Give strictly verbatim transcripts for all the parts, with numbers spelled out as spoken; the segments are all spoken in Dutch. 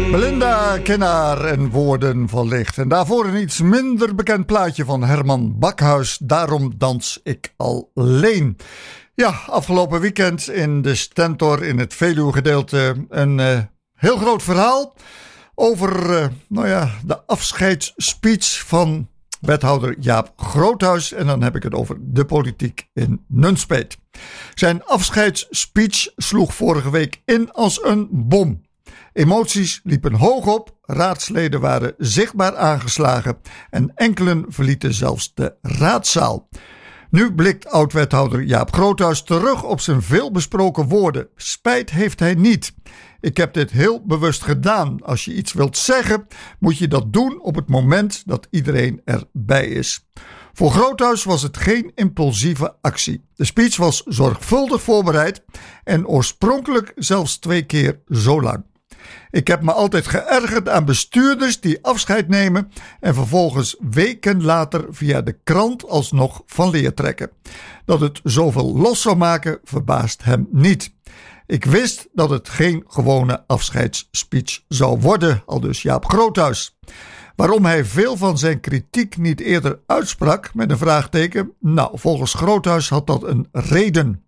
Belinda Kennaar en Woorden van Licht. En daarvoor een iets minder bekend plaatje van Herman Bakhuis. Daarom dans ik alleen. Ja, afgelopen weekend in de Stentor in het Veluwe-gedeelte een uh, heel groot verhaal over uh, nou ja, de afscheidsspeech van wethouder Jaap Groothuis. En dan heb ik het over de politiek in Nunspeet. Zijn afscheidsspeech sloeg vorige week in als een bom. Emoties liepen hoog op, raadsleden waren zichtbaar aangeslagen en enkelen verlieten zelfs de raadzaal. Nu blikt oud-wethouder Jaap Groothuis terug op zijn veelbesproken woorden. Spijt heeft hij niet. Ik heb dit heel bewust gedaan. Als je iets wilt zeggen, moet je dat doen op het moment dat iedereen erbij is. Voor Groothuis was het geen impulsieve actie. De speech was zorgvuldig voorbereid en oorspronkelijk zelfs twee keer zo lang. Ik heb me altijd geërgerd aan bestuurders die afscheid nemen en vervolgens weken later via de krant alsnog van leer trekken. Dat het zoveel los zou maken verbaast hem niet. Ik wist dat het geen gewone afscheidsspeech zou worden, aldus Jaap Groothuis. Waarom hij veel van zijn kritiek niet eerder uitsprak met een vraagteken? Nou, volgens Groothuis had dat een reden.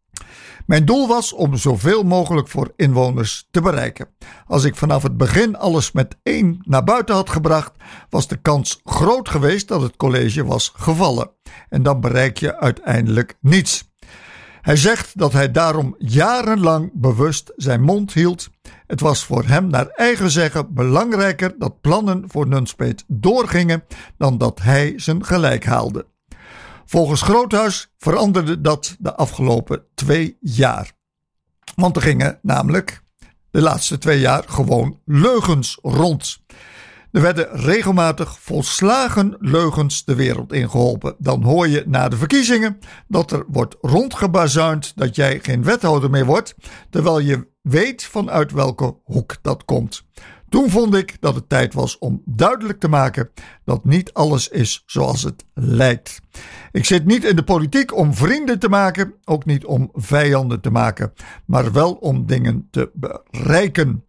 Mijn doel was om zoveel mogelijk voor inwoners te bereiken. Als ik vanaf het begin alles met één naar buiten had gebracht, was de kans groot geweest dat het college was gevallen. En dan bereik je uiteindelijk niets. Hij zegt dat hij daarom jarenlang bewust zijn mond hield. Het was voor hem naar eigen zeggen belangrijker dat plannen voor Nunspeet doorgingen dan dat hij zijn gelijk haalde. Volgens Groothuis veranderde dat de afgelopen twee jaar. Want er gingen namelijk de laatste twee jaar gewoon leugens rond. Er werden regelmatig volslagen leugens de wereld ingeholpen. Dan hoor je na de verkiezingen dat er wordt rondgebazuind dat jij geen wethouder meer wordt, terwijl je weet vanuit welke hoek dat komt. Toen vond ik dat het tijd was om duidelijk te maken dat niet alles is zoals het lijkt. Ik zit niet in de politiek om vrienden te maken, ook niet om vijanden te maken, maar wel om dingen te bereiken.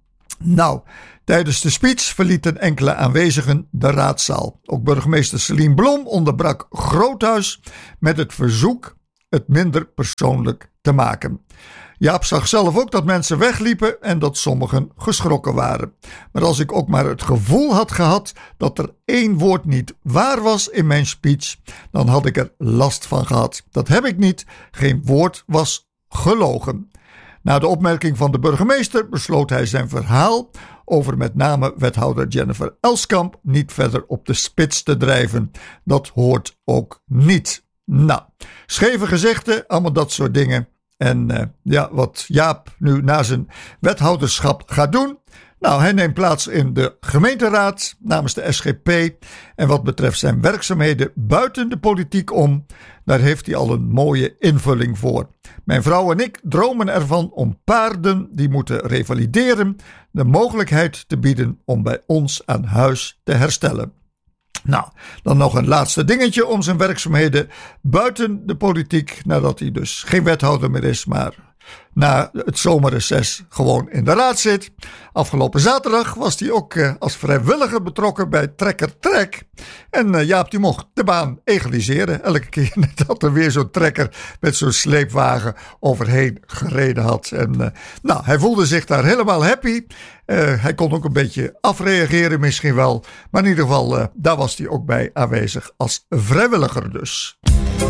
Nou, tijdens de speech verlieten enkele aanwezigen de raadzaal. Ook burgemeester Celine Blom onderbrak Groothuis met het verzoek het minder persoonlijk te maken. Jaap zag zelf ook dat mensen wegliepen en dat sommigen geschrokken waren. Maar als ik ook maar het gevoel had gehad dat er één woord niet waar was in mijn speech, dan had ik er last van gehad. Dat heb ik niet. Geen woord was gelogen. Na de opmerking van de burgemeester besloot hij zijn verhaal over met name wethouder Jennifer Elskamp niet verder op de spits te drijven. Dat hoort ook niet. Nou, scheve gezichten, allemaal dat soort dingen. En uh, ja, wat Jaap nu na zijn wethouderschap gaat doen. Nou, hij neemt plaats in de gemeenteraad namens de S G P. En wat betreft zijn werkzaamheden buiten de politiek om, daar heeft hij al een mooie invulling voor. Mijn vrouw en ik dromen ervan om paarden die moeten revalideren de mogelijkheid te bieden om bij ons aan huis te herstellen. Nou, dan nog een laatste dingetje om zijn werkzaamheden buiten de politiek, nadat hij dus geen wethouder meer is, maar na het zomerreces gewoon in de raad zit. Afgelopen zaterdag was hij ook uh, als vrijwilliger betrokken bij Trekker Trek. En uh, Jaap die mocht de baan egaliseren. Elke keer dat er weer zo'n trekker met zo'n sleepwagen overheen gereden had. En uh, nou, hij voelde zich daar helemaal happy. Uh, hij kon ook een beetje afreageren misschien wel. Maar in ieder geval, uh, daar was hij ook bij aanwezig als vrijwilliger dus.